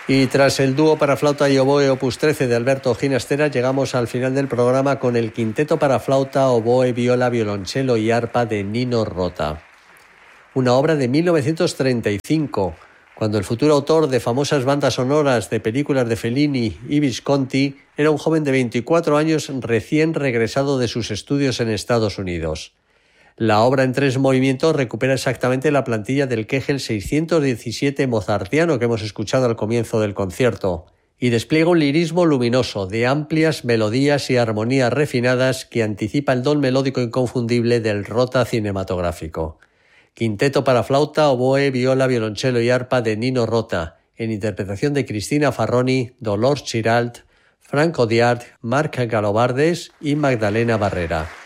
Y tras el dúo para flauta y oboe opus 13 de Alberto Ginastera, llegamos al final del programa con el quinteto para flauta, oboe, viola, violonchelo y arpa de Nino Rota. Una obra de 1935, cuando el futuro autor de famosas bandas sonoras de películas de Fellini y Visconti era un joven de 24 años recién regresado de sus estudios en Estados Unidos. La obra en 3 movimientos recupera exactamente la plantilla del Kegel 617 mozartiano que hemos escuchado al comienzo del concierto y despliega un lirismo luminoso de amplias melodías y armonías refinadas que anticipa el don melódico inconfundible del Rota cinematográfico. Quinteto para flauta, oboe, viola, violonchelo y arpa de Nino Rota, en interpretación de Cristina Farroni, Dolors Giralt, Franco Diard, Marc Galobardes y Magdalena Barrera.